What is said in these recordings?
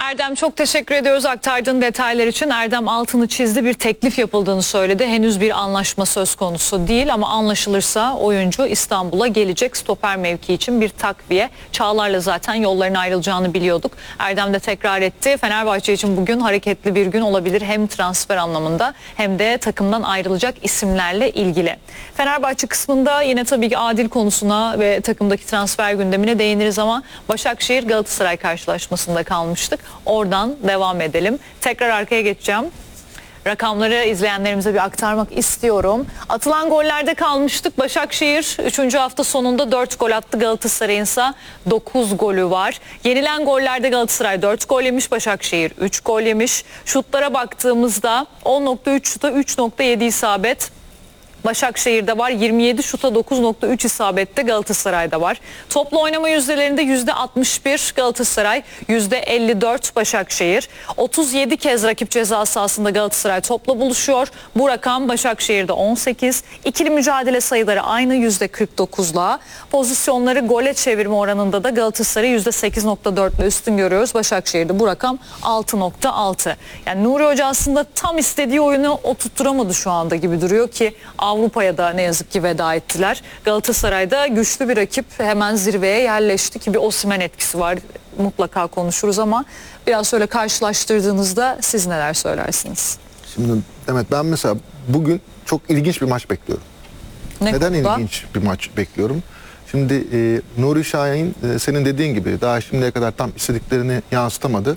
Erdem, çok teşekkür ediyoruz aktardığın detaylar için. Erdem altını çizdi, bir teklif yapıldığını söyledi. Henüz bir anlaşma söz konusu değil ama anlaşılırsa oyuncu İstanbul'a gelecek. Stoper mevki için bir takviye. Çağlar'la zaten yolların ayrılacağını biliyorduk. Erdem de tekrar etti. Fenerbahçe için bugün hareketli bir gün olabilir. Hem transfer anlamında hem de takımdan ayrılacak isimlerle ilgili. Fenerbahçe kısmında yine tabii ki Adil konusuna ve takımdaki transfer gündemine değiniriz ama Başakşehir Galatasaray karşılaşmasında kalmıştık. Oradan devam edelim. Tekrar arkaya geçeceğim. Rakamları izleyenlerimize bir aktarmak istiyorum. Atılan gollerde kalmıştık. Başakşehir 3. hafta sonunda 4 gol attı. Galatasaray'ın ise 9 golü var. Yenilen gollerde Galatasaray 4 gol yemiş. Başakşehir 3 gol yemiş. Şutlara baktığımızda 10.3 şuta 3.7 isabet Başakşehir'de var. 27 şuta 9.3 isabette Galatasaray'da var. Toplu oynama yüzdelerinde %61 Galatasaray, %54 Başakşehir. 37 kez rakip ceza sahasında Galatasaray topla buluşuyor. Bu rakam Başakşehir'de 18. İkili mücadele sayıları aynı %49'la. Pozisyonları gole çevirme oranında da Galatasaray'ı %8.4 ile üstün görüyoruz. Başakşehir'de bu rakam 6.6. Yani Nuri Hoca aslında tam istediği oyunu oturtturamadı şu anda gibi duruyor ki Avrupa'ya da ne yazık ki veda ettiler. Galatasaray'da güçlü bir rakip, hemen zirveye yerleşti ki bir Osimhen etkisi var. Mutlaka konuşuruz ama biraz şöyle karşılaştırdığınızda siz neler söylersiniz? Şimdi evet, ben mesela bugün çok ilginç bir maç bekliyorum. Neden konuda? İlginç bir maç bekliyorum? Şimdi Nuri Şahin senin dediğin gibi daha şimdiye kadar tam istediklerini yansıtamadı.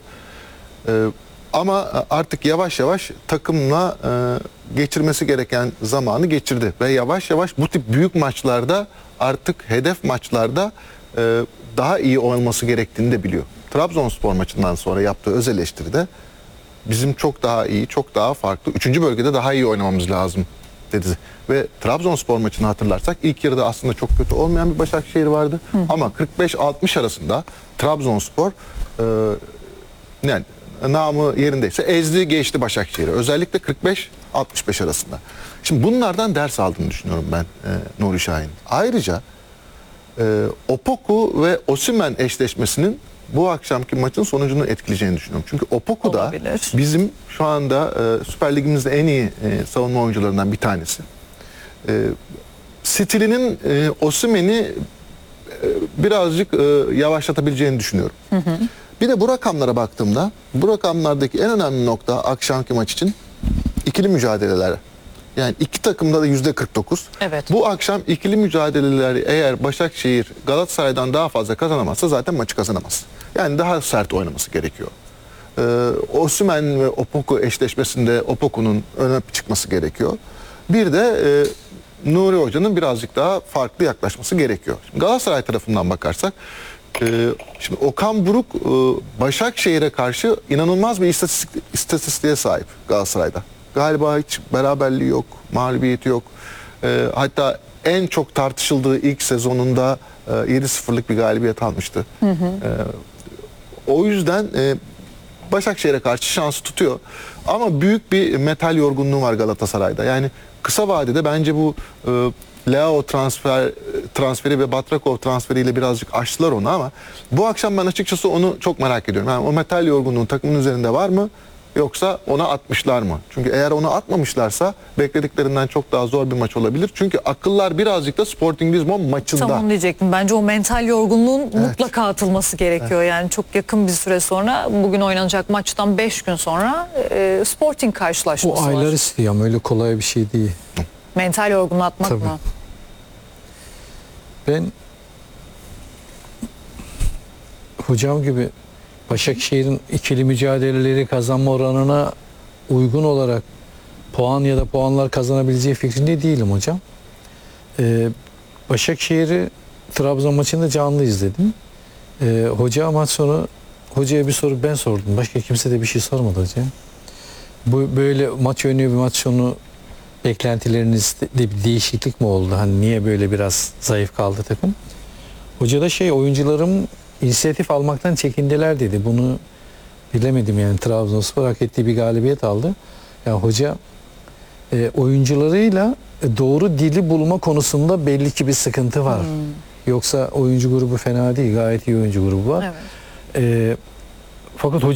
Ama artık yavaş yavaş takımla geçirmesi gereken zamanı geçirdi. Ve yavaş yavaş bu tip büyük maçlarda, artık hedef maçlarda daha iyi olması gerektiğini de biliyor. Trabzonspor maçından sonra yaptığı öz eleştiride bizim çok daha iyi, çok daha farklı, 3. bölgede daha iyi oynamamız lazım dedi. Ve Trabzonspor maçını hatırlarsak ilk yarıda aslında çok kötü olmayan bir Başakşehir vardı. Ama 45-60 arasında Trabzonspor yani namı yerindeyse ezdi geçti Başakşehir'i. Özellikle 45-65 arasında. Şimdi bunlardan ders aldığını düşünüyorum ben Nuri Şahin. Ayrıca Opoku ve Osimhen eşleşmesinin bu akşamki maçın sonucunu etkileyeceğini düşünüyorum. Çünkü Opoku da bizim şu anda Süper Ligimizde en iyi savunma oyuncularından bir tanesi. Stilinin Osimhen'i birazcık yavaşlatabileceğini düşünüyorum. Bir de bu rakamlara baktığımda, bu rakamlardaki en önemli nokta akşamki maç için ikili mücadeleler. Yani iki takımda da %49. Evet. Bu akşam ikili mücadeleleri eğer Başakşehir Galatasaray'dan daha fazla kazanamazsa zaten maçı kazanamaz. Yani daha sert oynaması gerekiyor. Osimhen ve Opoku eşleşmesinde Opoku'nun öne çıkması gerekiyor. Bir de Nuri Hoca'nın birazcık daha farklı yaklaşması gerekiyor. Şimdi Galatasaray tarafından bakarsak, şimdi Okan Buruk Başakşehir'e karşı inanılmaz bir istatistiğe sahip Galatasaray'da. Galiba hiç beraberliği yok, mağlubiyeti yok. Hatta en çok tartışıldığı ilk sezonunda 7-0'lık bir galibiyet almıştı. O yüzden Başakşehir'e karşı şansı tutuyor. Ama büyük bir metal yorgunluğu var Galatasaray'da. Yani kısa vadede bence bu Leao transferi ve Batrakov transferiyle birazcık aştılar onu ama bu akşam ben açıkçası onu çok merak ediyorum. Yani o metal yorgunluğun takımın üzerinde var mı? Yoksa ona atmışlar mı? Çünkü eğer onu atmamışlarsa beklediklerinden çok daha zor bir maç olabilir. Çünkü akıllar birazcık da Sporting Lisbon maçında. Tamam diyecektim. Bence o mental yorgunluğun mutlaka atılması gerekiyor. Evet. Yani çok yakın bir süre sonra, bugün oynanacak maçtan 5 gün sonra Sporting karşılaşması var. O aylar istiyor ama öyle kolay bir şey değil. Mental yorgunluğu atmak Tabii. mı? Ben hocam gibi Başakşehir'in ikili mücadeleleri kazanma oranına uygun olarak puan ya da puanlar kazanabileceği fikrinde değilim hocam. Başakşehir'i Trabzon maçında canlı izledim. Hoca maç sonu hocaya bir soru ben sordum. Başka kimse de bir şey sormadı hocam. Bu böyle maç önü bir maç sonu beklentilerinizde bir değişiklik mi oldu? Hani niye böyle biraz zayıf kaldı takım? Hoca da oyuncularım inisiyatif almaktan çekindiler dedi. Bunu bilemedim yani. Trabzonspor hak ettiği bir galibiyet aldı. Yani hoca oyuncularıyla doğru dili bulma konusunda belli ki bir sıkıntı var. Yoksa oyuncu grubu fena değil. Gayet iyi oyuncu grubu var. Evet. Fakat hoca